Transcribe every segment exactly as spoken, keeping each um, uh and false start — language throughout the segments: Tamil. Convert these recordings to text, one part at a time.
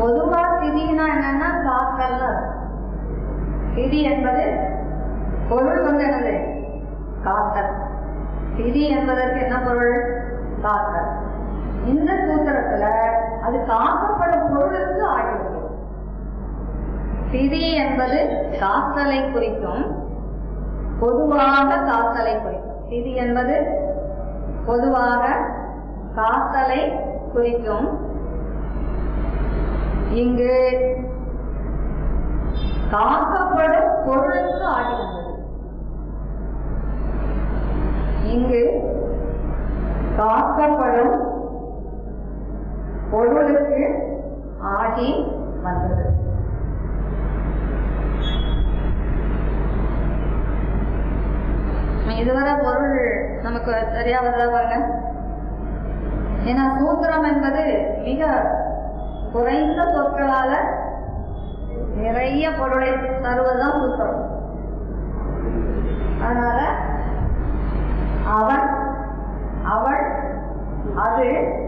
பொதுவா திதினா என்னன்னா காத்தல். திதி என்பது பொருள் வந்து என்னது? காத்தல். திதி என்பதற்கு என்ன பொருள்? காத்தல். இந்த சூத்திரத்துல அது காக்கப்படும் பொருளுக்கு ஆகிறது. திதி என்பது காத்தலை குறிக்கும், பொதுவாக காத்தலை குறிக்கும். திதி என்பது பொதுவாக காத்தலை குறிக்கும். இங்கு காக்கப்படும் பொருளுக்கு ஆகிறது. இங்கு காக்கப்படும் பொருளுக்கு ஆகி வந்தது. இதுவரை பொருள் நமக்கு சரியா வருதா பாருங்க. ஏன்னா சூத்திரம் என்பது மிக குறைந்த சொற்களால நிறைய பொருளை தருவதுதான் சூத்திரம். அதனால அவன், அவள், அது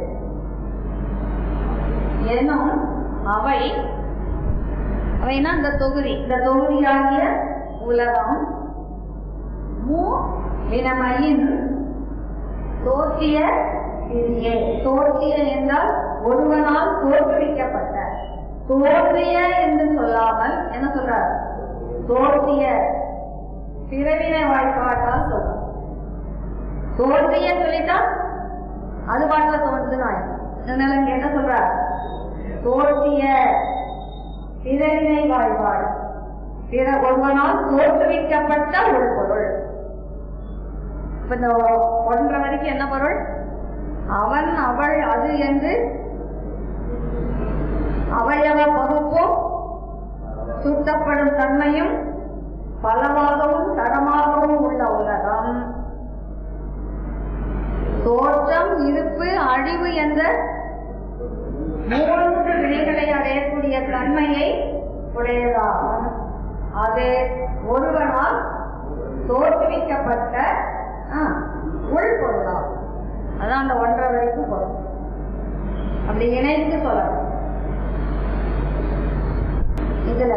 என்னும் அவை, அவைனா இந்த தொகுதி, இந்த தொகுதியாகிய உலகம் மூ வினமையின் தோற்றிய திதியே. தோற்றிய என்றால் ஒருவனால் தோற்றுவிக்கப்பட்ட. தோற்றிய என்று சொல்லாமல் என்ன சொல்றார்? தோற்றிய. பிறவினை வாய்ப்பாட்டால் சொல்றார். தோற்றிய சொல்லிட்டா அது பாட்டில தோன்றுதுன்னு ஆயிடும். அதனால இங்க என்ன சொல்றார்? தோற்றிய பிறவினை வாய்ப்பாடு. பிற ஒருவனால் தோற்றுவிக்கப்பட்ட ஒரு பொருள். இப்ப இந்த ஒன்றரை வரைக்கும் என்ன பொருள்? அவன், அவள், அது என்று அவயவ பகுப்பும் சுத்தப்படும் தன்மையும் பலவாகவும் தரமாகவும் உள்ள உலகம் தோற்றம், இருப்பு, அழிவு என்ற மூன்று வினைகளை அடையக்கூடிய தன்மையை உடையதாகும். அது ஒருவனால் தோற்றுவிக்கப்பட்ட உள்பொருளாகும். அதான் அந்த ஒன்றரை வரைக்கும் பொருள். அப்படி இணைத்து சொல்லணும். இதுல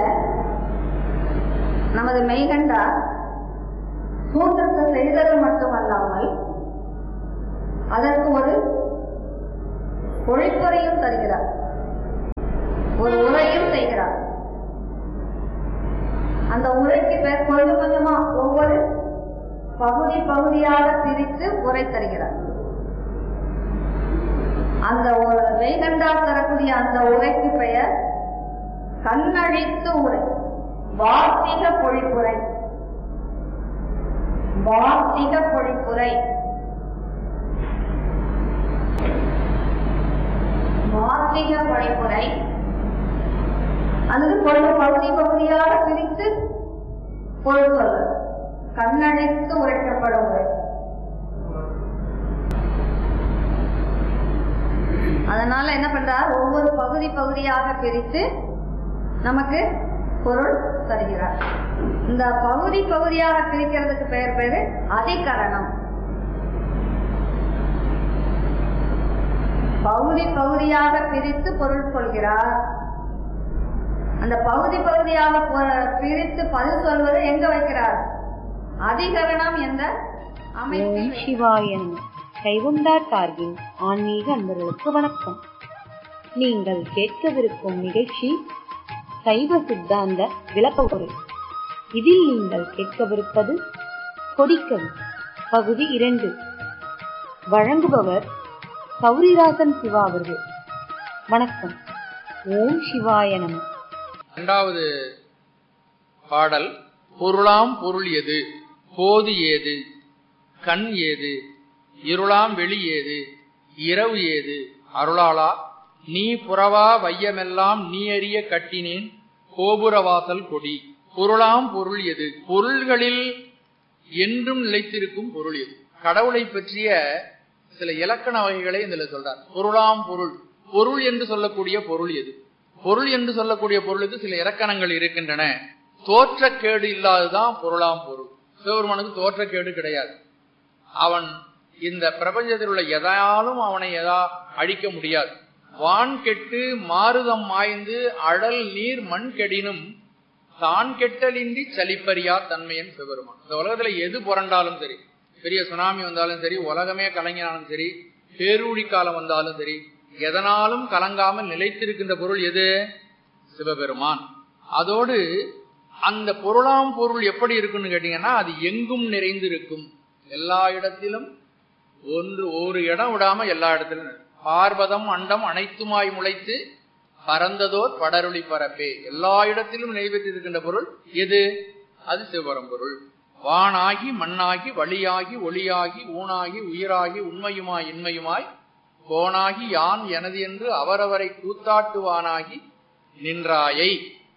நமது மெய்கண்டா சூத்திரத்தை செய்தது மட்டுமல்லாமல் அதற்கு ஒரு பொழிப்புரையும் தருகிறார், ஒரு உரையும் செய்கிறார். அந்த உரைக்கு பேர் கொஞ்சம் கொஞ்சமா ஒவ்வொரு பகுதி பகுதியாக பிரித்து உரை தருகிறார். அந்த மெய்கண்டா தரக்கூடிய அந்த உரைக்கு பெயர் கண்ணழித்து உரை, வார்த்திக பொழிப்புரை. வார்த்திக பொழிப்புரை வார்த்திக பொழிப்புரை அல்லது கொஞ்சம் பகுதி பகுதியாக பிரித்து பொருள் சொல்வது கண்ணழித்து உரைக்கப்படும் உரை. அதனால என்ன பண்றார்? ஒவ்வொரு பகுதி பகுதியாக பிரித்து நமக்கு பொருள் தருகிறார். இந்த பகுதி பகுதியாக பிரிக்கிறதுக்கு பெயர் பேரு அதிகரணம். பகுதி பகுதியாக பிரித்து பொருள் சொல்கிறார். அந்த பகுதி பகுதியாக பிரித்து பதில் சொல்வது எங்க வைக்கிறார்? அதிகரணம் என்ற அமைப்பில். சிவாயன் கைகுண்டார் சார்பின் ஆன்மீக அன்பர்களுக்கு வணக்கம். நீங்கள் கேட்கவிருக்கும் நிகழ்ச்சி சைவ சித்தாந்த விளக்கவுரை. இதில் நீங்கள் கேட்கவிருப்பது கொடிக்கவி பகுதி இரண்டு. வழங்குபவர் சௌரிராசன் சிவா அவர்கள். வணக்கம். ஓம் சிவாய நம. இரண்டாவது பாடல். பொருளாம் பொருள் எது, போது ஏது, கண் ஏது, இருளாம் வெளி ஏது, இரவு ஏது, அருளாளா நீ புறவா வையமெல்லாம் நீ அறிய கட்டினேன் கோபுரவாசல் கொடி. பொருளாம் பொருள் எது, பொருள்களில் என்றும் நிலைத்திருக்கும் பொருள் எது. கடவுளை பற்றிய சில இலக்கண வகைகளை இதில் சொல்றார். பொருளாம் பொருள், பொருள் என்று சொல்லக்கூடிய பொருள் எது, பொருள் என்று சொல்லக்கூடிய பொருளுக்கு சில இலக்கணங்கள் இருக்கின்றன. தோற்றக்கேடு இல்லாததுதான் பொருளாம் பொருள். சிவபெருமானுக்கு தோற்றக்கேடு கிடையாது. அவன் இந்த பிரபஞ்சத்தில் உள்ள எதாலும் அவனை எதா அழிக்க முடியாது. வான் கெட்டு மாருதம் மாய்ந்து அடல் நீர் மண் கெடினும் தான் கெட்டலின்றி சலிப்பறியா தன்மையன் சிவபெருமான். இந்த உலகத்துல எது புரண்டாலும் சரி, பெரிய சுனாமி வந்தாலும் சரி, உலகமே கலங்கினாலும் சரி, பேரூழி காலம் வந்தாலும் சரி, எதனாலும் கலங்காமல் நிலைத்திருக்கின்ற பொருள் எது? சிவபெருமான். அதோடு அந்த பொருளாம் பொருள் எப்படி இருக்குன்னு கேட்டீங்கன்னா, அது எங்கும் நிறைந்து இருக்கும். எல்லா இடத்திலும் ஒன்று ஒரு இடம் விடாம எல்லா இடத்திலும் பார்வதம் அண்டம் அனைத்துமாய் முளைத்து பரந்ததோர் படருளி பரப்பே. எல்லா இடத்திலும் நெய்வேற்றிருக்கின்ற பொருள் எது? அது சிவபரம்பொருள். வானாகி மண்ணாகி வழியாகி ஒளியாகி ஊனாகி உயிராகி உண்மையுமாய் இன்மையுமாய் கோனாகி யான் எனது என்று அவரவரை கூத்தாட்டுவானாகி நின்றாயை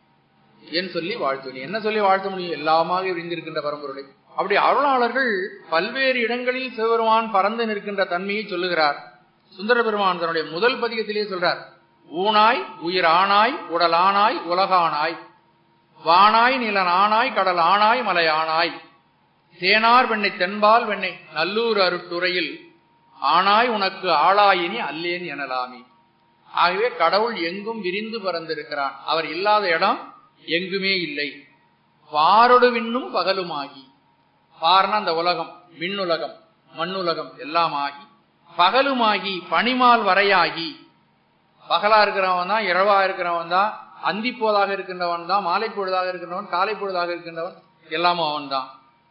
என் சொல்லி வாழ்த்து. என்ன சொல்லி வாழ்த்த முடியும்? எல்லாமாக விரிந்திருக்கின்ற பரம்பொருளை. அப்படி அருளாளர்கள் பல்வேறு இடங்களில் சிவபெருமான் பறந்து நிற்கின்ற தன்மையை சொல்லுகிறார். சுந்தர பெருமான் தன்னுடைய முதல் பதிகத்திலே சொல்றார், ஊனாய் உயிர் ஆனாய் உடல் ஆனாய் உலகானாய் வானாய் நிலன் ஆனாய் கடல் ஆனாய் மலை ஆனாய் தேனார் வெண்ணை தென்பால் வெண்ணை நல்லூர் அருட்டுறையில் ஆனாய் உனக்கு ஆளாயினி அல்லேன் எனலாமி. ஆகவே கடவுள் எங்கும் விரிந்து பறந்திருக்கிறான். அவர் இல்லாத இடம் எங்குமே இல்லை. பாரொடு விண்ணும் பகலுமாகி, பார்னா அந்த உலகம், விண்ணுலகம் மண்ணுலகம் எல்லாம் ஆகி, பகலுமாகி பனிமால் வரையாகி, பகலா இருக்கிறவன் தான், இரவா இருக்கிறவன் தான், அந்திப்போதாக இருக்கின்றவன் தான், மாலை பொழுதாக இருக்கின்றவன், காலை பொழுதாக இருக்கின்றவன், எல்லாமும் அவன் தான்.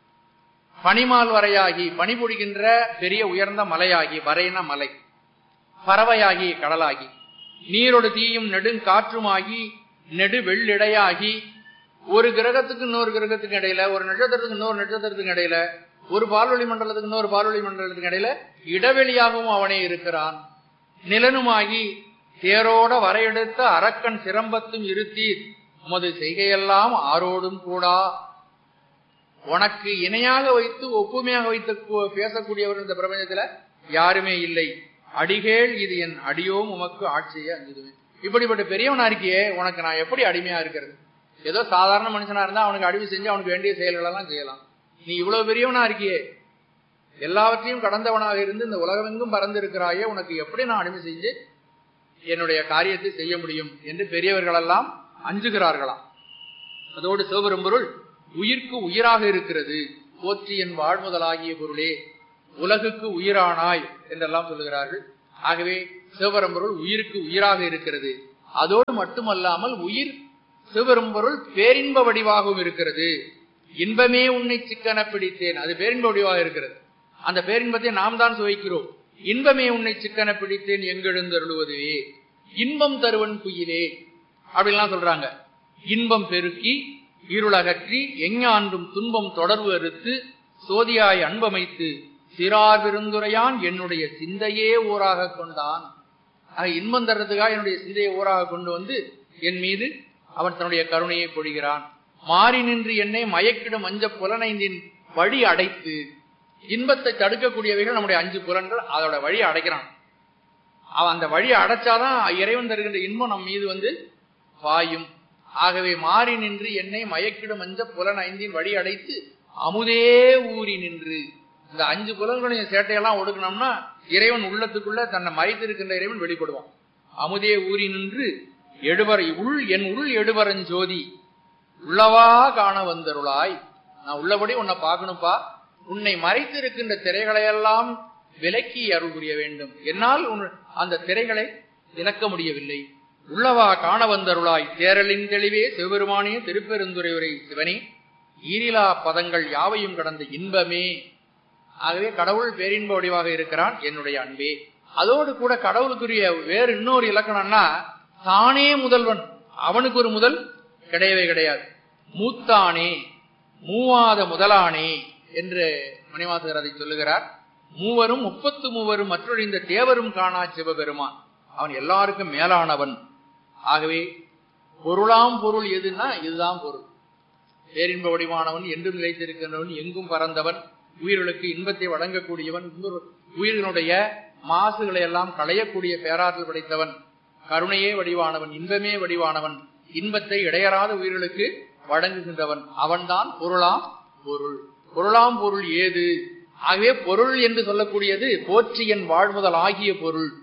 பனிமால் வரையாகி, பனி பொழிகின்ற பெரிய உயர்ந்த மலையாகி, வரையின மலை, பறவையாகி கடலாகி, நீரோடு தீயும் நெடுங்காற்றுமாகி நெடு வெள்ளிடையாகி, ஒரு கிரகத்துக்கு இன்னொரு கிரகத்துக்கு இடையில, ஒரு நட்சத்திரத்துக்கு இன்னொரு நட்சத்திரத்துக்கு இடையில, ஒரு பால்வெளி மண்டலத்துக்கு இன்னொரு பால்வெளி மண்டலத்துக்கு இடையில இடவெளியாகவும் அவனே இருக்கிறான். நிலனுமாகி தேரோட வரையெடுத்த அரக்கன் சிரம்பத்தும் இருத்தீர் உமது செய்கையெல்லாம் ஆரோடும் கூடா. உனக்கு இணையாக வைத்து ஒப்புமையாக வைத்து பேசக்கூடியவர் இந்த பிரபஞ்சத்துல யாருமே இல்லை. அடிகேள் இது என் அடியோம் உமக்கு ஆட்சியை அஞ்சுதுவேன். இப்படிப்பட்ட பெரியவனா இருக்கியே, உனக்கு நான் எப்படி அடிமையா இருக்கிறது? ஏதோ சாதாரண மனுஷனா இருந்தா அவனுக்கு அடிமை செஞ்சு அவனுக்கு வேண்டிய செயல்கள் எல்லாம் செய்யலாம். நீ இவ்வளவு பெரியவனா இருக்கியே, எல்லாவற்றையும் கடந்தவனாக இருந்து இந்த உலகமெங்கும் பறந்து இருக்கிறாயே, உனக்கு எப்படி நான் அடிமை செஞ்சு என்னுடைய காரியத்தை செய்ய முடியும் என்று பெரியவர்கள் எல்லாம் அஞ்சுகிறார்களாம். அதோடு சிவபெரும்பொருள் உயிர்க்கு உயிராக இருக்கிறது. போற்றி என் வாழ்முதலாகிய பொருளே உலகுக்கு உயிரானாய் என்றெல்லாம் சொல்லுகிறார்கள். ஆகவே சிவபெரும்பொருள் உயிருக்கு உயிராக இருக்கிறது. அதோடு மட்டுமல்லாமல் உயிர் சிவபெரும்பொருள் பேரின்ப வடிவாகவும் இருக்கிறது. இன்பமே உன்னை சிக்கன பிடித்தேன், அது பேரின்ப வடிவாக இருக்கிறது. அந்த பேரின்பத்தை நாம் தான் சுவைக்கிறோம். இன்பமே உன்னை சிக்கன பிடித்தேன் எங்கெழுந்தருளுவதுவே இன்பம் தருவன் குயிலே அப்படின்லாம் சொல்றாங்க. இன்பம் பெருக்கி இருளகற்றி எஞ்ஞான்றும் துன்பம் தொடர்பு அறுத்து சோதியாய் அன்பமைத்து சிறார் விருந்துரையான் என்னுடைய சிந்தையே ஊராக கொண்டான். இன்பம் தர்றதுக்காக என்னுடைய சிந்தையை ஊராக கொண்டு வந்து என் மீது அவன் தன்னுடைய கருணையை பொழிகிறான். மாறி நின்று என்னை மயக்கிடும் அஞ்ச புலனைந்தின் வழி அடைத்து, இன்பத்தை தடுக்கக்கூடியவைகள் நம்முடைய அஞ்சு புலன்கள், அதோட வழியை அடைக்கிறான். அவன் அந்த வழியை அடைச்சாதான் இறைவன் தருகின்ற இன்பம் நம் மீது வந்து பாயும். ஆகவே மாறி நின்று என்னை மயக்கிடும் அஞ்ச புலன் ஐந்தின் வழி அடைத்து அமுதே ஊறி நின்று, இந்த அஞ்சு புலன்களுடைய சேட்டையெல்லாம் ஒடுக்கணும்னா இறைவன் உள்ளத்துக்குள்ள தன்னை மறைத்திருக்கின்ற இறைவன் வெளிப்படுவான். அமுதே ஊறி நின்று எடுவரை உள் என் உள் எடுவரஞ்சோதி உள்ளவா காண வந்தருளாய். நான் உள்ளபடி உன்னை பார்க்கணும்பா, உன்னை மறைத்திருக்கின்ற திரைகளையெல்லாம் விலக்கி அருள் புரிய வேண்டும். என்னால் அந்த திரைகளை விலக்க முடியவில்லை. உள்ளவா காண வந்தருளாய் தேரலின் தெளிவே சிவபெருமானே திருப்பெருந்துறையுரை சிவனே ஈரிலா பதங்கள் யாவையும் கடந்த இன்பமே. ஆகவே கடவுள் பேரின்ப வடிவாக இருக்கிறான், என்னுடைய அன்பே. அதோடு கூட கடவுளுக்குரிய வேறு இன்னொரு இலக்கணம்னா, தானே முதல்வன், அவனுக்கு ஒரு முதல் கிடையவே கிடையாது. மூத்தானே மூவாத முதலானே என்று மணிவாசகர் அதை சொல்லுகிறார். மூவரும் முப்பத்து மூவரும் மற்றொரு இந்த தேவரும் காணா சிவபெருமான், அவன் எல்லாருக்கும் மேலானவன். ஆகவே பொருளாம் பொருள் எதுன்னா இதுதான் பொருள். பேரின்ப வடிவானவன், என்றும் நிலைத்திருக்கின்றவன், எங்கும் பறந்தவன், உயிர்களுக்கு இன்பத்தை வழங்கக்கூடியவன், உயிர்களுடைய மாசுகளை எல்லாம் களையக்கூடிய பேராற்றல் படைத்தவன், கருணையே வடிவானவன், இன்பமே வடிவானவன், இன்பத்தை இடையறாத உயிர்களுக்கு வழங்குகின்றவன், அவன்தான் பொருளாம் பொருள். பொருளாம் பொருள் ஏது? ஆகவே பொருள் என்று சொல்லக்கூடியது போற்றியன் வாழ்முதல் ஆகிய பொருள்.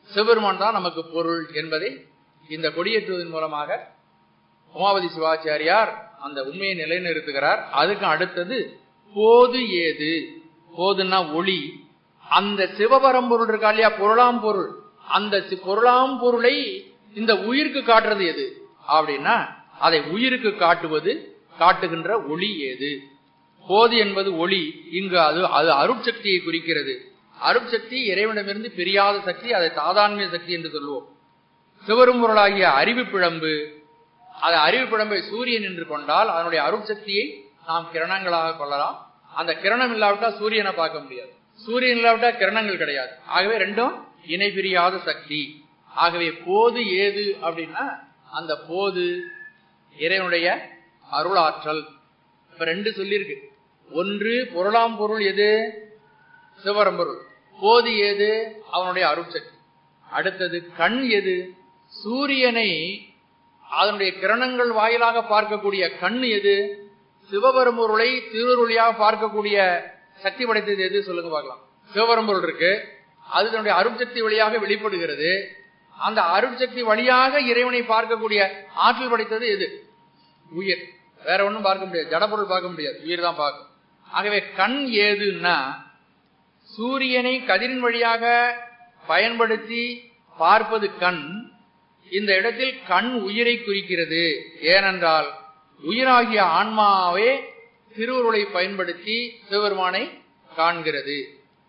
சிவபெருமான் தான் நமக்கு பொருள் என்பதை இந்த கொடியேற்றுவதன் மூலமாக உமாபதி சிவாச்சாரியார் அந்த உண்மையை நிலைநிறுத்துகிறார். அதுக்கு அடுத்தது போது ஏது, போதுன்னா ஒளி. அந்த சிவபரம்பொருள் இருக்கா இல்லையா, பொருளாம் பொருள், அந்த பொருளாம் பொருளை இந்த உயிருக்கு காட்டுறது எது அப்படின்னா அதை உயிருக்கு காட்டுவது காட்டுகின்ற ஒளி ஏது. போது என்பது ஒளி. இங்கு அது அது அருட்சக்தியை குறிக்கிறது. அருட்சக்தி இறைவனிடமிருந்து பிரியாத சக்தி, அதை தாதான்மிய சக்தி என்று சொல்லுவோம். சிவரும்பொருளாகிய அறிவு பிழம்பு, அதை அறிவு பிழம்பை சூரியன் என்று கொண்டால் அதனுடைய அருட்சக்தியை நாம் கிரணங்களாக கொள்ளலாம். அந்த கிரணம் இல்லாவிட்டா சூரியனை பார்க்க முடியாது, சூரியன் இல்லாவிட்டா கிரணங்கள் கிடையாது. ஆகவே ரெண்டும் இணை பிரியாத சக்தி. ஆகவே போது ஏது அப்படின்னா அந்த போது இறைவனுடைய அருளாற்றல். இப்ப ரெண்டு சொல்லியிருக்கு. ஒன்று பொருளாம் பொருள் எது, சிவபரம்பொருள். போது ஏது, அவனுடைய அருட்சக்தி. அடுத்தது கண் எது, சூரியனை அதனுடைய கிரணங்கள் வாயிலாக பார்க்கக்கூடிய கண் எது, சிவபரம்பொருளை திருவருளியாக பார்க்கக்கூடிய சக்தி படைத்தது எது சொல்லுங்க பார்க்கலாம். சிவபரம்பொருள் இருக்கு, அது தன்னுடைய அருட்சக்தி வழியாக வெளிப்படுகிறது. அந்த அருட்சக்தி வழியாக இறைவனை பார்க்கக்கூடிய ஆற்றல் படைத்தது எது, உயிர். வேற ஒன்றும் பார்க்க முடியாது, ஜடப்பொருள் பார்க்க முடியாது, உயிர் தான் பார்க்கும். ஆகவே கண் ஏதுன்னா சூரியனை கதிரின் வழியாக பயன்படுத்தி பார்ப்பது கண். இந்த இடத்தில் கண் உயிரை குறிக்கிறது. ஏனென்றால் உயிராகிய ஆன்மாவே திருவுருளை பயன்படுத்தி சிவபெருமானை காண்கிறது.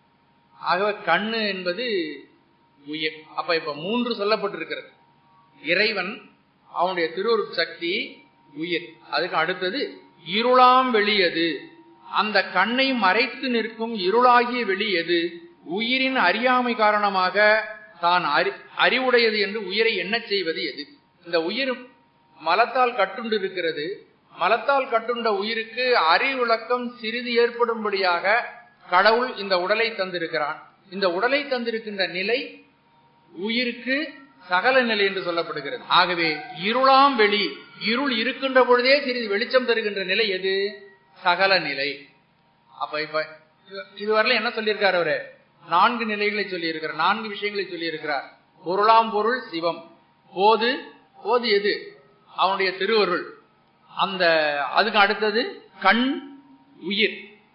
ஆகவே கண்ணு என்பது உயிர். அப்ப இப்ப மூன்று சொல்லப்பட்டிருக்கிறது. இறைவன், அவனுடைய திருவுருள் சக்தி, உயிர். அதுக்கு அடுத்தது இருளாம் வெளியது, அந்த கண்ணை மறைத்து நிற்கும் இருளாகிய வெளியது. உயிரின் அறியாமை காரணமாக தான் அறி அறிவுடையது என்று உயிரை என்ன செய்வது எது. இந்த உயிர் மலத்தால் கட்டுண்டு இருக்கிறது. மலத்தால் கட்டுண்ட உயிருக்கு அறிவுளக்கம் சிறிது ஏற்படும்படியாக கடவுள் இந்த உடலை தந்திருக்கிறான். இந்த உடலை தந்திருக்கின்ற நிலை உயிருக்கு சகல நிலை என்று சொல்லப்படுகிறது. ஆகவே இருளாம் வெளி, இருள் இருக்கின்ற பொழுதே சிறிது வெளிச்சம் தருகின்ற நிலை எது, சகல நிலை. அப்ப இப்ப இதுவரையில என்ன சொல்லியிருக்காரு அவரு, நான்கு நிலைகளை சொல்லி இருக்கிறார், நான்கு விஷயங்களை சொல்லி இருக்கிறார். பொருளாம் பொருள் சிவம். போது, போது எது, அவனுடைய திருவருள். அந்த அதுக்கு அடுத்தது கண் உயிர்.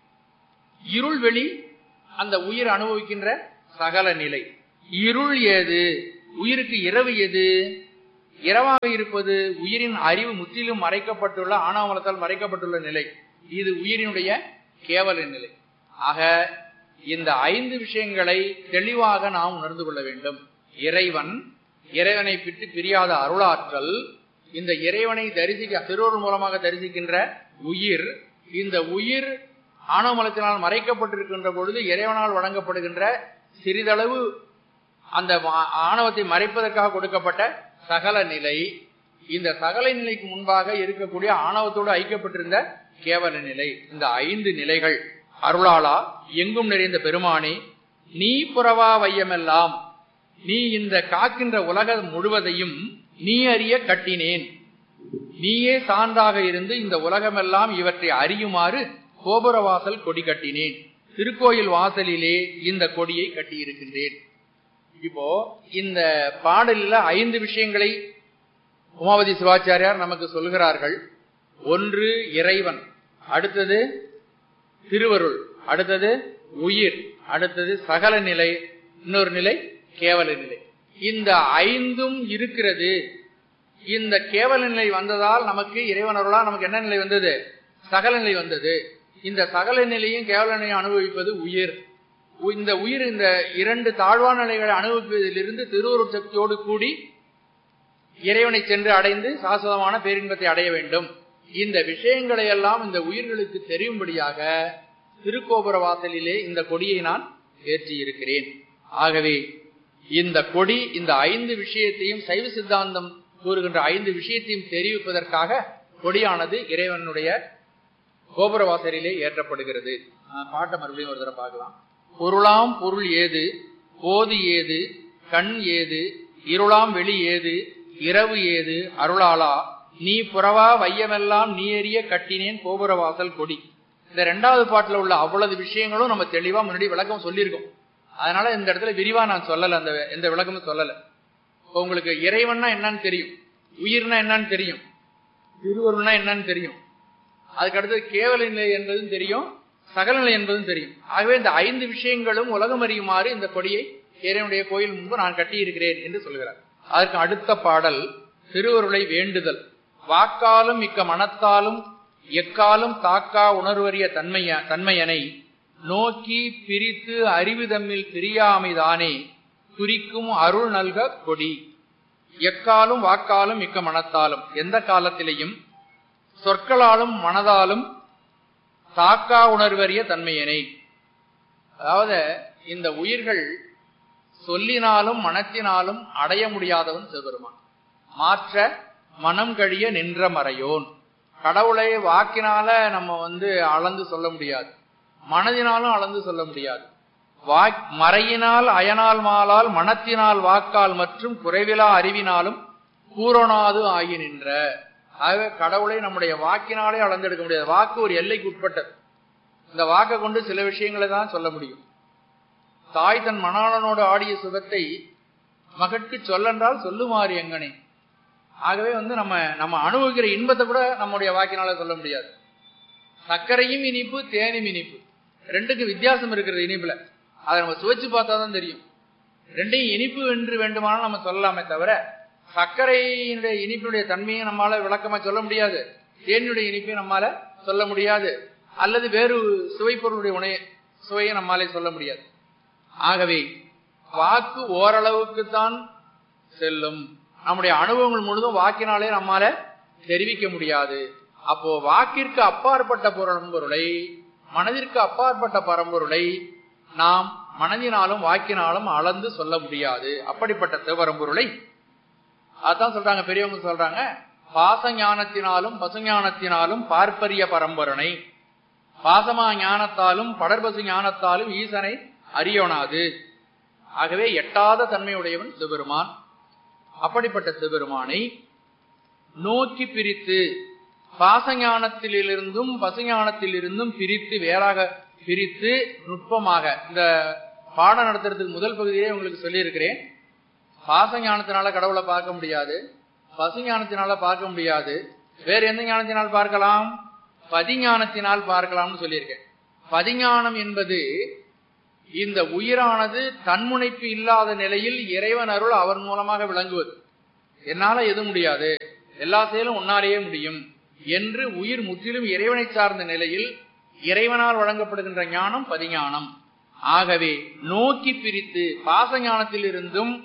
இருள் வெளி, அந்த உயிர் அனுபவிக்கின்ற சகல நிலை. இருள் ஏது, உயிருக்கு இரவு எது, இரவாக இருப்பது உயிரின் அறிவு முற்றிலும் மறைக்கப்பட்டுள்ள ஆணவமலத்தால் மறைக்கப்பட்டுள்ள நிலை. இது உயிரினுடைய கேவல நிலை. ஆக இந்த ஐந்து விஷயங்களை தெளிவாக நாம் உணர்ந்து கொள்ள வேண்டும். இறைவன், இறைவனை விட்டு பிரியாத அருளாற்றல், இந்த இறைவனை தரிசிக்க திருவருள் மூலமாக தரிசிக்கின்ற உயிர். இந்த உயிர் ஆணவமலத்தினால் மறைக்கப்பட்டிருக்கின்ற பொழுது இறைவனால் வழங்கப்படுகின்ற சிறிதளவு அந்த ஆணவத்தை மறைப்பதற்காக கொடுக்கப்பட்ட சகல நிலை. இந்த சகல நிலைக்கு முன்பாக இருக்கக்கூடிய ஆணவத்தோடு ஐக்கியப்பட்டிருந்த கேவல நிலை. இந்த ஐந்து நிலைகள் அருளாளா எங்கும் நிறைந்த பெருமானே, நீ புறவா வையமெல்லாம், நீ இந்த காக்கின்ற உலகம் முழுவதையும் நீ அறிய கட்டினேன். நீயே சான்றாக இருந்து இந்த உலகமெல்லாம் இவற்றை அறியுமாறு கோபுர வாசல் கொடி கட்டினேன். திருக்கோயில் வாசலிலே இந்த கொடியை கட்டியிருக்கின்றேன். இப்போ இந்த பாடலில் ஐந்து விஷயங்களை உமாபதி சிவாச்சாரியார் நமக்கு சொல்கிறார்கள். ஒன்று இறைவன், அடுத்தது திருவருள், அடுத்தது உயிர், அடுத்தது சகல நிலை, இன்னொரு நிலை கேவல நிலை. இந்த ஐந்தும் இருக்கிறது. இந்த கேவல நிலை வந்ததால் நமக்கு இறைவன் அருளா நமக்கு என்ன நிலை வந்தது, சகல நிலை வந்தது. இந்த சகல நிலையும் கேவல நிலையும் அனுபவிப்பது உயிர். இந்த உயிர் இந்த இரண்டு தாழ்வான நிலைகளை அனுபவிப்பதிலிருந்து திருவருள் சக்தியோடு கூடி இறைவனை சென்று அடைந்து சாஸ்வதமான பேரின்பத்தை அடைய வேண்டும். இந்த விஷயங்களை எல்லாம் இந்த உயிர்களுக்கு தெரியும்படியாக திருக்கோபுர வாசலிலே இந்த கொடியை நான் ஏற்றி இருக்கிறேன். ஆகவே இந்த கொடி இந்த ஐந்து விஷயத்தையும் சைவ சித்தாந்தம் கூறுகின்ற ஐந்து விஷயத்தையும் தெரிவிப்பதற்காக கொடியானது இறைவனுடைய கோபுர வாசலிலே ஏற்றப்படுகிறது. பாட்டை மறுபடியும் ஒரு தடவை பார்க்கலாம். பொருளாம் பொருள் ஏது, போது ஏது, கண் ஏது, இருளாம் வெளி ஏது, இரவு ஏது, அருளாளா நீ புறவா வையமெல்லாம் நீ எறிய கட்டினேன் கோபுர வாசல் கொடி. இந்த ரெண்டாவது பாட்டுல உள்ள அவ்வளவு விஷயங்களும் நம்ம தெளிவா முன்னாடி விளக்கம் சொல்லியிருக்கோம். அதனால இந்த இடத்துல விரிவா நான் சொல்லல, அந்த எந்த விளக்கமும் சொல்லல. உங்களுக்கு இறைவன்னா என்னன்னு தெரியும், உயிர்னா என்னன்னு தெரியும், திருவருள்னா என்னன்னு தெரியும், அதுக்கு அடுத்தது கேவல நிலை என்பதும் தெரியும், சகல நிலை என்பதும் தெரியும். ஆகவே இந்த ஐந்து விஷயங்களும் உலகம் அறியுமாறு இந்த கொடியை இறைவனுடைய கோயில் முன்பு நான் கட்டி இருக்கிறேன் என்று சொல்கிறார். அதற்கு அடுத்த பாடல் திருவருளை வேண்டுதல். வாக்காலும் மிக்க மனத்தாலும் எக்காலும் தாக்கா உணர்வறிய தன்மைய தன்மையனை நோக்கி பிரித்து அறிவு தம்மில் பிரியாமைதானே குறிக்கும் அருள் நல்க கொடி. எக்காலும் வாக்காலும் மிக்க மனத்தாலும், எந்த காலத்திலேயும் சொற்களாலும் மனதாலும் தாக்கா உணர்வறிய தன்மையனை, அதாவது இந்த உயிர்கள் சொல்லினாலும் மனத்தினாலும் அடைய முடியாதவன் சிவபெருமான். மாற்ற மனம் கழிய நின்ற மறையோன். கடவுளை வாக்கினால நம்ம வந்து அளந்து சொல்ல முடியாது, மனதினாலும் அளந்து சொல்ல முடியாது. வாக் மறையினால் அயனால் மாலால் மனத்தினால் வாக்கால் மற்றும் குறைவிலா அறிவினாலும் பூரணாது ஆகி நின்ற. ஆகவே கடவுளை நம்முடைய வாக்கினாலே அளந்தெடுக்க முடியாது. வாக்கு ஒரு எல்லைக்கு உட்பட்டது. இந்த வாக்கை கொண்டு சில விஷயங்களை தான் சொல்ல முடியும். தாய் தன் மணாளனோடு ஆடிய சுகத்தை மகற்கு சொல்லென்றால் சொல்லுமாறு எங்கனே. ஆகவே வந்து நம்ம நம்ம அனுபவிக்கிற இன்பத்தை கூட நம்முடைய வாக்கினால சொல்ல முடியாது. சர்க்கரையும் இனிப்பு, தேனும் இனிப்பு, ரெண்டுக்கு வித்தியாசம் இருக்கிறது இனிப்புல. அதை நம்ம சுவைச்சு பார்த்தா தான் தெரியும். ரெண்டையும் இனிப்பு என்று வேண்டுமானால் நம்ம சொல்லலாமே தவிர சர்க்கரையினுடைய இனிப்பினுடைய தன்மையை நம்மளால விளக்கமா சொல்ல முடியாது, தேனுடைய இனிப்பையும் நம்மால சொல்ல முடியாது, அல்லது வேறு சுவைப்பொருளுடைய உணவை சுவையை நம்மாலே சொல்ல முடியாது. ஆகவே வாக்கு ஓரளவுக்குத்தான் செல்லும். நம்முடைய அனுபவங்கள் முழுதும் வாக்கினாலே நம்மால தெரிவிக்க முடியாது. அப்போ வாக்கிற்கு அப்பாற்பட்ட பரம்பொருளை, மனதிற்கு அப்பாற்பட்ட பரம்பொருளை நாம் மனதினாலும் வாக்கினாலும் அளந்து சொல்ல முடியாது. அப்படிப்பட்ட சிவபரம்பொருளை அதான் சொல்றாங்க பெரியவங்க, சொல்றாங்க பாச ஞானத்தினாலும் பசுஞானத்தினாலும் பார்ப்பரிய பரம்பரனை, பாசமா ஞானத்தாலும் படர்பசு ஞானத்தாலும் ஈசனை அறியோனாது. ஆகவே எட்டாத தன்மையுடையவன் சிவபெருமான். அப்படிப்பட்ட சிவபெருமானை நோக்கி பிரித்து, பாசஞானத்திலிருந்தும் பசுஞானத்திலிருந்தும் பிரித்து, வேறாக பிரித்து நுட்பமாக இந்த பாடம் நடத்துறதுக்கு முதல் பகுதியிலே உங்களுக்கு சொல்லி இருக்கிறேன். பாசஞானத்தினால கடவுளை பார்க்க முடியாது, பசுஞானத்தினால பார்க்க முடியாது, வேற எந்த ஞானத்தினால் பார்க்கலாம்? பதிஞானத்தினால் பார்க்கலாம்னு சொல்லியிருக்கேன். பதிஞானம் என்பது இந்த உயிரானது தன்முனைப்பு இல்லாத நிலையில் இறைவன் அருள் அவர் மூலமாக விளங்குவது. என்னால எது முடியாது, எல்லா செயலும் உன்னாலேயே முடியும் என்று உயிர் முற்றிலும் இறைவனை சார்ந்த நிலையில் இறைவனால் வழங்கப்படுகின்ற ஞானம் பதிஞானம். ஆகவே நோக்கி பிரித்து பாசஞானத்தில் இருந்தும்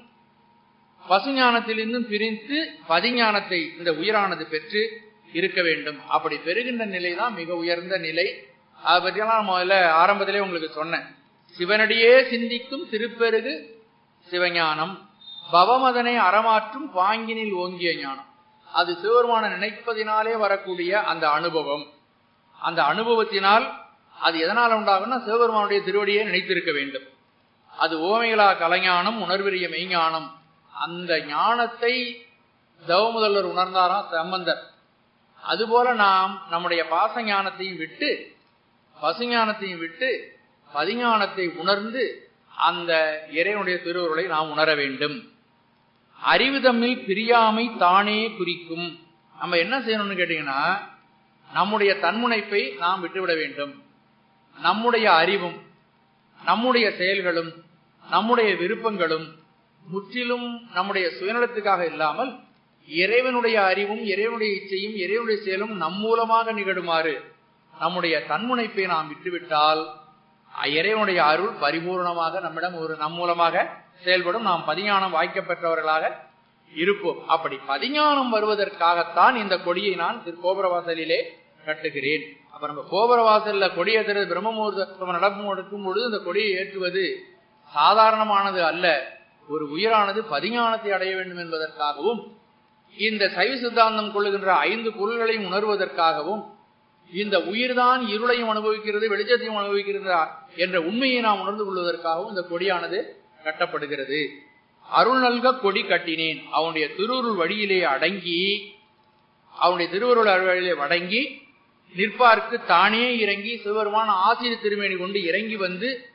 பசுஞானத்திலிருந்தும் பிரித்து பதிஞானத்தை இந்த உயிரானது பெற்று இருக்க வேண்டும். அப்படி பெறுகின்ற நிலை தான் மிக உயர்ந்த நிலை. அதை பற்றியெல்லாம் முதல்ல ஆரம்பத்திலே உங்களுக்கு சொன்னேன். சிவனடியே சிந்திக்கும் திருப்பெருகு சிவஞானம், பவமதனை அறமாற்றும் பாங்கினில் ஓங்கிய ஞானம். அது சிவபெருமான நினைப்பதினாலே வரக்கூடிய அந்த அனுபவம். அந்த அனுபவத்தினால் அது எதனால் உண்டாகும்னா சிவபெருமானுடைய திருவடியை நினைத்திருக்க வேண்டும். அது ஓமைகளா கலைஞானம், உணர்வெறிய மெய்ஞானம். அந்த ஞானத்தை தவமுதல்வர் உணர்ந்தாராம் சம்பந்தர். அதுபோல நாம் நம்முடைய பாச ஞானத்தையும் விட்டு பசுஞானத்தையும் விட்டு பதிஞானத்தை உணர்ந்து அந்த இறைவனுடைய திருவருளை நாம் உணர வேண்டும். அறிவு தம்மில் பிரியாமை தானே குறிக்கும். நம்ம என்ன செய்யணும்னு கேட்டீங்கன்னா, நம்முடைய தன்முனைப்பை நாம் விட்டுவிட வேண்டும். நம்முடைய அறிவும் நம்முடைய செயல்களும் நம்முடைய விருப்பங்களும் முற்றிலும் நம்முடைய சுயநலத்துக்காக இல்லாமல் இறைவனுடைய அறிவும் இறைவனுடைய இச்சையும் இறைவனுடைய செயலும் நம் மூலமாக நிகழுமாறு நம்முடைய தன்முனைப்பை நாம் விட்டுவிட்டால் இறைவனுடைய அருள் பரிபூர்ணமாக நம்மிடம் ஒரு நம் மூலமாக செயல்படும். நாம் பதிஞானம் வாய்க்கப்பெற்றவர்களாக இருப்போம். அப்படி பதிஞானம் வருவதற்காகத்தான் இந்த கொடியை நான் திரு கோபுரவாசலிலே கட்டுகிறேன். அப்ப நம்ம கோபுரவாசல்ல கொடியேற்றது பிரம்மமுகூர்த்தம் நடக்கும் பொழுது இந்த கொடியை ஏற்றுவது சாதாரணமானது அல்ல. ஒரு உயிரானது பதிஞானத்தை அடைய வேண்டும் என்பதற்காகவும், இந்த சைவ சித்தாந்தம் கொள்ளுகின்ற ஐந்து பொருள்களையும் உணர்வதற்காகவும், இந்த உயிர்தான் இருளையும் அனுபவிக்கிறது வெளிச்சத்தையும் அனுபவிக்கிறது என்ற உண்மையை நாம் உணர்ந்து கொள்வதற்காகவும் இந்த கொடியானது கட்டப்படுகிறது. அருள் நல்க கொடி கட்டினேன். அவனுடைய திருவுருள் வழியிலே அடங்கி அவனுடைய திருவுருள் வழியிலே அடங்கி நிற்பார்க்கு தானே இறங்கி சிவபெருமான ஆசிரிய திருமேனி கொண்டு இறங்கி வந்து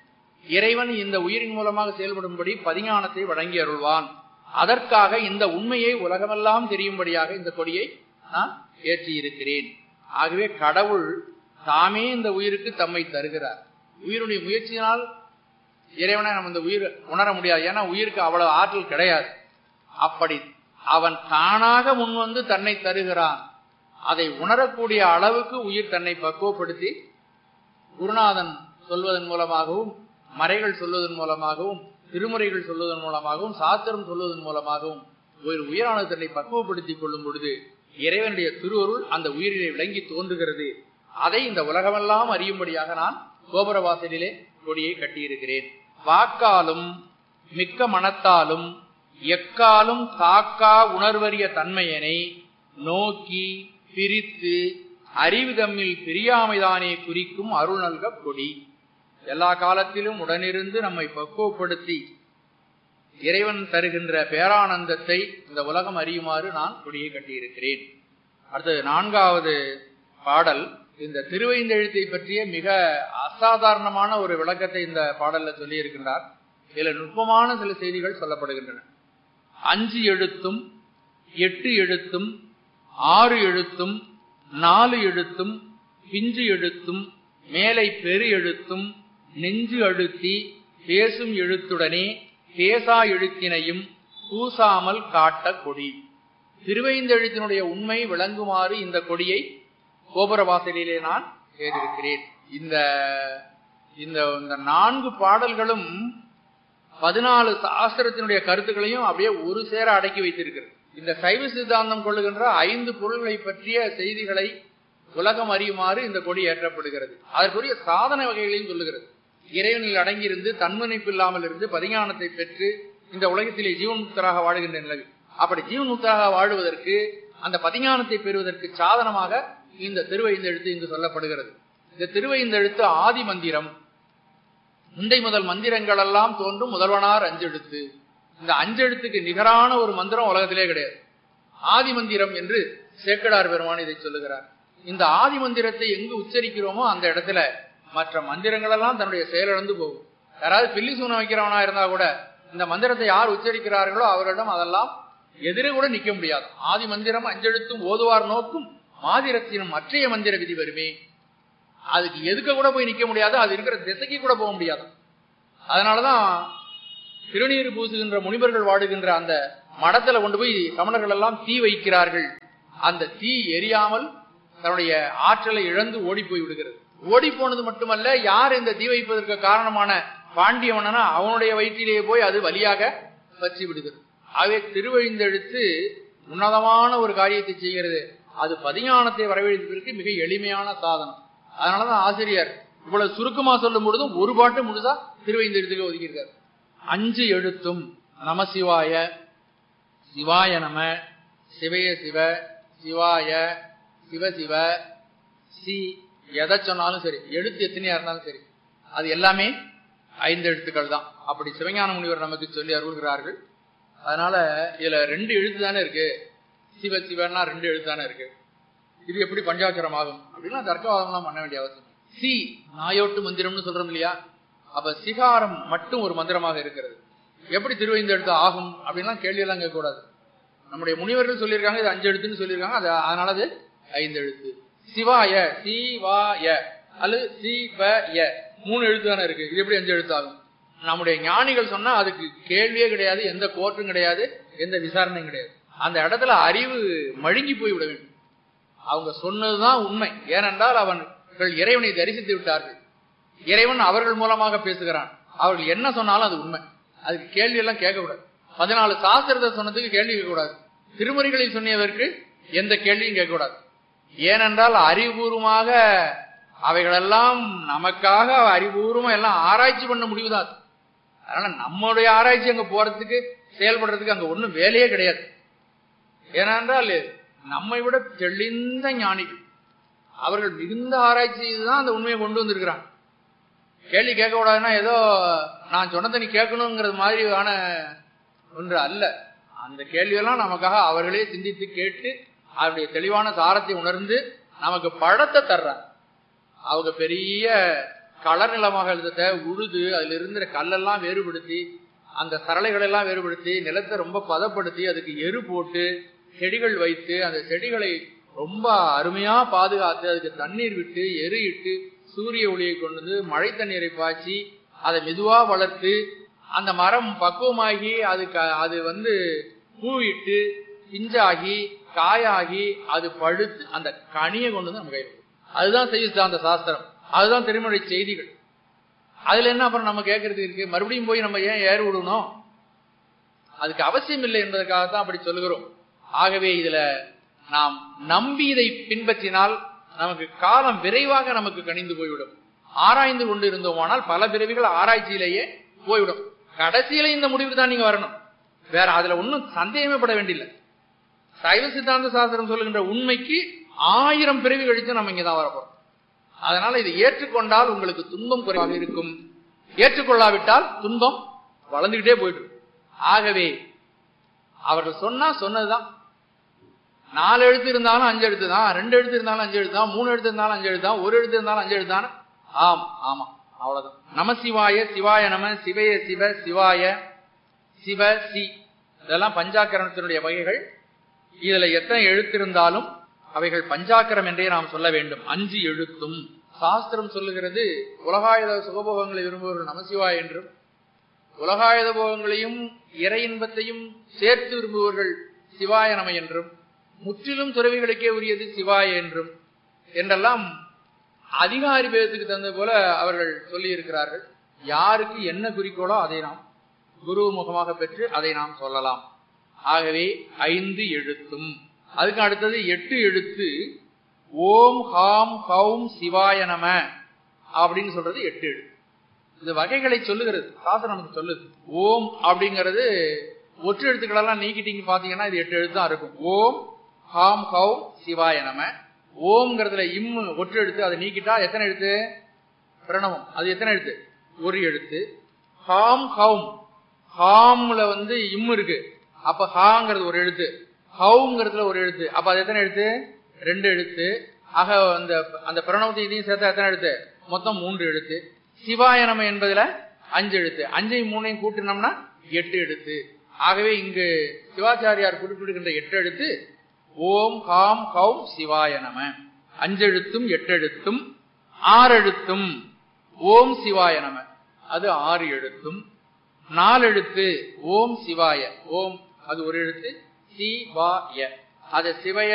இறைவன் இந்த உயிரின் மூலமாக செயல்படும்படி பதிஞானத்தை வழங்கி அருள்வான். அதற்காக இந்த உண்மையை உலகமெல்லாம் தெரியும்படியாக இந்த கொடியை நான் ஏற்றி இருக்கிறேன். ஆகவே கடவுள் தாமே இந்த உயிருக்கு தம்மை தருகிறார். உயிருடைய முயற்சியினால் இறைவனை நம்ம இந்த உயிர் உணர முடியாது. ஏன்னா உயிருக்கு அவ்வளவு ஆற்றல் கிடையாது. அப்படி அவன் தானாக முன் வந்து தன்னை தருகிறான். அதை உணரக்கூடிய அளவுக்கு உயிர் தன்னை பக்குவப்படுத்தி குருநாதன் சொல்வதன் மூலமாகவும், மறைகள் சொல்வதன் மூலமாகவும், திருமுறைகள் சொல்வதன் மூலமாகவும், சாஸ்திரம் சொல்வதன் மூலமாகவும் ஒரு உயிரானது தன்னை பக்குவப்படுத்திக் கொள்ளும் பொழுது இறைவனுடைய திருவருள் அந்த உயிரிலே விளங்கி தோன்றுகிறது. அதை இந்த உலகமெல்லாம் அறியும்படியாக நான் கோபுர வாசலிலே கொடியை கட்டியிருக்கிறேன். வாக்காலும் மிக்க மனத்தாலும் எக்காலும் காக்கா உணர்வறிய தன்மையனை நோக்கி பிரித்து அறிவு தம்மில் பிரியாமைதானே குறிக்கும் அருள் நல்க கொடி. எல்லா காலத்திலும் உடனிருந்து நம்மை பக்குவப்படுத்தி இறைவன் தருகின்ற பேரானந்தத்தை இந்த உலகம் அறியுமாறு நான் கொடியை கட்டியிருக்கிறேன். அடுத்தது நான்காவது பாடல். இந்த திருவைந்தெழுத்தை பற்றிய மிக அசாதாரணமான ஒரு விளக்கத்தை இந்த பாடல்ல சொல்லி இருக்கின்றார். இதுல நுட்பமான சில செய்திகள் சொல்லப்படுகின்றன. அஞ்சு எழுத்தும் எட்டு எழுத்தும் ஆறு எழுத்தும் நாலு எழுத்தும் பிஞ்சு எழுத்தும் மேலை பெரு எழுத்தும் நெஞ்சு அழுத்தி பேசும் எழுத்துடனே பேசா எழுத்தினையும் பூசாமல் காட்ட கொடி. திருவைந்தெழுத்தினுடைய உண்மை விளங்குமாறு இந்த கொடியை கோபுர வாசலிலே நான் ஏறியிருக்கிறேன். இந்த இந்த நான்கு பாடல்களும் பதினாலு சாஸ்திரத்தினுடைய கருத்துக்களையும் அப்படியே ஒரு சேர அடக்கி வைத்திருக்கிறது. இந்த சைவ சித்தாந்தம் கொள்ளுகின்ற ஐந்து பொருள்களை பற்றிய செய்திகளை உலகம் அறியுமாறு இந்த கொடி ஏற்றப்படுகிறது. அதற்குரிய சாதனை வகைகளையும் சொல்லுகிறது. இறைவனில் அடங்கியிருந்து தன்முனைப்பு இல்லாமல் இருந்து பதிஞானத்தை பெற்று இந்த உலகத்திலே ஜீவன்முக்தராக வாழுகின்ற நிலவில், அப்படி ஜீவன்முக்தராக வாழுவதற்கு அந்த பதிஞானத்தை பெறுவதற்கு சாதனமாக இந்த திருவைந்தெழுத்து இங்கு சொல்லப்படுகிறது. இந்த திருவைந்தெழுத்து ஆதி மந்திரம். முந்தை முதல் மந்திரங்கள் எல்லாம் தோன்றும் முதல்வனார் அஞ்செழுத்து. இந்த அஞ்செழுத்துக்கு நிகரான ஒரு மந்திரம் உலகத்திலே கிடையாது. ஆதி மந்திரம் என்று சேக்கடார் பெருமான் இதை சொல்லுகிறார். இந்த ஆதி மந்திரத்தை எங்கு உச்சரிக்கிறோமோ அந்த இடத்துல மற்ற மந்திரங்கள் எல்லாம் தன்னுடைய செயலிழந்து போகும். யாராவது பில்லி சூனம் வைக்கிறவனா இருந்தா கூட இந்த மந்திரத்தை யார் உச்சரிக்கிறார்களோ அவர்களிடம் அதெல்லாம் எதிரே கூட நிக்க முடியாது. ஆதி மந்திரம் அஞ்செழுத்தும் ஓதுவார் நோக்கும் மாதிரத்தினும் மற்றைய மந்திர விதி வருமே, அதுக்கு எதுக்க கூட போய் நிக்க முடியாது. அது இருக்கிற திசைக்கு கூட போக முடியாது. அதனாலதான் திருநீர் பூசுகின்ற முனிவர்கள் வாடுகின்ற அந்த மடத்துல கொண்டு போய் சமணர்கள் எல்லாம் தீ வைக்கிறார்கள். அந்த தீ எரியாமல் தன்னுடைய ஆற்றலை இழந்து ஓடி போய் விடுகிறது. ஓடி போனது மட்டுமல்ல, யார் இந்த தீ வைப்பதற்கு காரணமான பாண்டியவனா அவனுடைய வயிற்றிலேயே போய் அது வலியாக பற்றி விடுகிறது. ஆகவே திருவைந்தெழுத்து உன்னதமான ஒரு காரியத்தை செய்கிறது. அது பதிஞானத்தை வரவேற்பதற்கு மிக எளிமையான சாதனம். அதனாலதான் ஆசிரியர் இவ்வளவு சுருக்கமா சொல்லும் பொழுதும் ஒரு பாட்டு முழுசா திருவைந்தெழுத்துக்கு ஒதுக்கியிருக்கார். அஞ்சு எழுத்தும் நம சிவாய, சிவாய நம, சிவய சிவ, சிவாய, சிவ சிவ, சி, எதை சொன்னாலும் சரி, எழுத்து எத்தனையா இருந்தாலும் சரி, அது எல்லாமே ஐந்து எழுத்துக்கள் தான். அப்படி சிவஞான முனிவர் நமக்கு சொல்லி அருள்கிறார்கள். அதனால இதுல ரெண்டு எழுத்து தானே இருக்கு. சிவ சிவன்னா ரெண்டு எழுத்து தானே இருக்கு. இது எப்படி பஞ்சாட்சரம் ஆகும் அப்படின்னா தர்க்கவாதம்லாம் பண்ண வேண்டிய அவசியம். சி நாயோட்டு மந்திரம்னு சொல்றோம் இல்லையா, அப்ப சிகாரம் மட்டும் ஒரு மந்திரமாக இருக்கிறது. எப்படி திருவைந்தெழுத்து ஆகும் அப்படின்லாம் கேள்வி எல்லாம் கேட்க கூடாது. நம்முடைய முனிவர்கள் சொல்லியிருக்காங்க இது அஞ்சு எழுத்துன்னு சொல்லியிருக்காங்க. அது அதனால அது ஐந்து எழுத்து. சிவாய, சிவாய அல்லது சிவய மூணு எழுத்து தானே இருக்கு. இது எப்படி அஞ்சு எழுத்து ஆகும்? நம்முடைய ஞானிகள் சொன்னா அதுக்கு கேள்வியே கிடையாது, எந்த கோர்ட்டும் கிடையாது, எந்த விசாரணையும் கிடையாது. அந்த இடத்துல அறிவு மழுங்கி போய் விட வேண்டும். அவங்க சொன்னதுதான் உண்மை. ஏனென்றால் அவர்கள் இறைவனை தரிசித்து விட்டார்கள். இறைவன் அவர்கள் மூலமாக பேசுகிறான். அவர்கள் என்ன சொன்னாலும் அது உண்மை. அதுக்கு கேள்வி எல்லாம் கேட்கக்கூடாது. பதினாலு சாஸ்திரத்தை சொன்னதுக்கு கேள்வி கேட்கக்கூடாது. திருமுறைகளில் சொன்னதற்கு எந்த கேள்வியும் கேட்கக்கூடாது. ஏனென்றால் அறிவுபூர்வமாக அவைகளெல்லாம் நமக்காக அறிவுபூர்வமா எல்லாம் ஆராய்ச்சி பண்ண முடிவுதான். அதனால நம்மளுடைய ஆராய்ச்சி அங்க போறதுக்கு செயல்படுறதுக்கு அங்க ஒன்றும் வேலையே கிடையாது. ஏனென்றால் நம்மை விட தெளிந்த ஞானிகள், அவர்கள் மிகுந்த ஆராய்ச்சி செய்துதான் அந்த உண்மையை கொண்டு வந்திருக்கிறாங்க. கேள்வி கேட்க கூடாதுன்னா ஏதோ நான் சொன்னதை நீ கேட்கணுங்கிறது மாதிரியான ஒன்று அல்ல. அந்த கேள்வியெல்லாம் நமக்காக அவர்களே சிந்தித்து கேட்டு அவருடைய தெளிவான சாரத்தை உணர்ந்து நமக்கு பழத்தை தர்றாங்க. அவங்க பெரிய களர் நிலமாக எழுதத்தை உழுது அதுல இருந்த கல்லெல்லாம் வேறுபடுத்தி அந்த சரளைகள் எல்லாம் வேறுபடுத்தி நிலத்தை ரொம்ப பதப்படுத்தி அதுக்கு எரு போட்டு செடிகள் வைத்து அந்த செடிகளை ரொம்ப அருமையா பாதுகாத்து அதுக்கு தண்ணீர் விட்டு எரு இட்டு சூரிய ஒளியை கொண்டு வந்து மழை தண்ணீரை பாய்ச்சி அதை மெதுவா வளர்த்து அந்த மரம் பக்குவமாகி அதுக்கு அது வந்து பூவிட்டு பிஞ்சாகி காயாகி அது பழுத்து அந்த கனியை கொண்டு வந்து நம்ம கையில் அதுதான் செய்யுது அந்த சாஸ்திரம். அதுதான் திருமறை செய்திகள். அதுல என்ன அப்புறம் நம்ம கேட்கறது இருக்கு, மறுபடியும் போய் நம்ம ஏன் ஏறு விடணும்? அதுக்கு அவசியம் இல்லை என்பதற்காகத்தான் அப்படி சொல்லுகிறோம். ஆகவே இதுல நாம் நம்பி இதை பின்பற்றினால் நமக்கு காலம் விரைவாக நமக்கு கணிந்து போய்விடும். ஆராய்ந்து கொண்டு இருந்தோமானால் பல பிறவிகள் ஆராய்ச்சியிலேயே போய்விடும். கடைசியில இந்த முடிவுக்கு தான் நீங்க வரணும். வேற அதுல ஒன்னும் சந்தேகமே பட வேண்டியில்லை. சைவ சித்தாந்த சாஸ்திரம் சொல்லுகின்ற உண்மைக்கு ஆயிரம் பிறவி கழித்து நம்ம இங்கதான் வரப்போறோம். அதனால இதை ஏற்றுக்கொண்டால் உங்களுக்கு துன்பம் குறைவாக இருக்கும், ஏற்றுக்கொள்ளாவிட்டால் துன்பம் வளர்ந்துகிட்டே போயிட்டு. ஆகவே அவர்கள் சொன்னா சொன்னதுதான். நாலு எழுத்து இருந்தாலும் அஞ்சு எழுத்து தான், ரெண்டு எழுத்து இருந்தாலும் அஞ்சு எழுத்து தான், மூணு எழுத்து இருந்தாலும் அஞ்சு எழுத்து தான், ஒரு எழுத்து இருந்தாலும் அஞ்சு எழுத்து தான். ஆம் ஆமா அவ்வளவுதான். நம சிவாய, சிவாய நம, சிவய சிவ, சிவாய சிவ சி, இதெல்லாம் பஞ்சாக்கரணத்தினுடைய வகைகள். இதுல எத்தனை எழுத்து இருந்தாலும் அவைகள் பஞ்சாக்கரம் என்றே நாம் சொல்ல வேண்டும். அஞ்சு எழுத்தும் சாஸ்திரம் சொல்லுகிறது. உலகாயுத சுகபோகங்களை விரும்புவர்கள் நமசிவாய் என்றும், உலகாயுத போகங்களையும் இறை இன்பத்தையும் சேர்த்து விரும்புவர்கள் சிவாய நம என்றும், முற்றிலும் துறவிகளுக்கே உரியது சிவாய என்றும் என்றெல்லாம் அதிகாரி பேதத்துக்கு தந்தது போல அவர்கள் சொல்லி இருக்கிறார்கள். யாருக்கு என்ன குறிக்கோளோ அதை நாம் குரு முகமாக பெற்று அதை நாம் சொல்லலாம். ஆகவே ஐந்து எழுத்தும். அதுக்கு அடுத்தது எட்டு எழுத்து. ஓம் ஹாம் ஹௌம் சிவாய நம அப்படின்னு சொல்றது எட்டு எழுத்து. இந்த வகைகளை சொல்லுகிறது சாஸ்திரம் நமக்கு சொல்லுது. ஓம் அப்படிங்கிறது ஒற்று எழுத்துக்களெல்லாம் நீக்கிட்டீங்க பாத்தீங்கன்னா இது எட்டு எழுத்து தான் இருக்கும். ஓம் ஹாம் ஹௌம் சிவாய நம. ஓம்ங்கிறதுல இம்மு ஒற்று எழுத்து, அதை நீக்கிட்டா எத்தனை எழுத்து? பிரணவம். அது எத்தனை எழுத்து? ஒரு எழுத்து. ஹாம் ஹௌம், ஹாம்ல வந்து இம்மு இருக்கு, அப்ப ஹாங்கிறது ஒரு எழுத்து, ஹவுங்கிறதுல ஒரு எழுத்து, அப்ப அது எத்தனை எழுத்து? ரெண்டு எழுத்து. ஆக அந்த அந்த பிரணவத்தை இதையும் சேர்த்தா எத்தனை எழுத்து? மொத்தம் மூன்று எழுத்து. சிவாய நம என்பதுல அஞ்சு எழுத்து. அஞ்சையும் மூணையும் கூட்டினோம்னா எட்டு எழுத்து. ஆகவே இங்கு சிவாச்சாரியார் குறிப்பிடுகின்ற எட்டு எழுத்து ஓம் ஹாம் ஹௌம் சிவாய நம. அஞ்செழுத்தும் எட்டெழுத்தும் ஆறு எழுத்தும். ஓம் சிவாய நம அது ஆறு எழுத்தும். நாலு எழுத்து ஓம் சிவாய, ஓம் அது ஒரு எழுத்து, சிவாய அது சிவய